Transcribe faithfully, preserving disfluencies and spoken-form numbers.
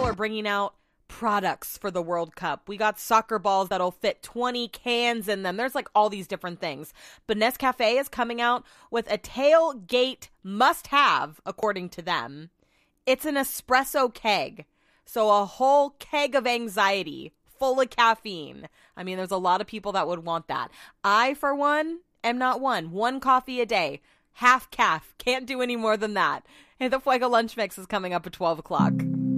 are bringing out products for the World Cup. We got soccer balls that'll fit twenty cans in them. There's like all these different things. But Nescafe is coming out with a tailgate must-have, according to them. It's an espresso keg. So a whole keg of anxiety full of caffeine. I mean, there's a lot of people that would want that. I, for one, am not one. One coffee a day. Half calf. Can't do any more than that. And the Fuego Lunch Mix is coming up at twelve o'clock.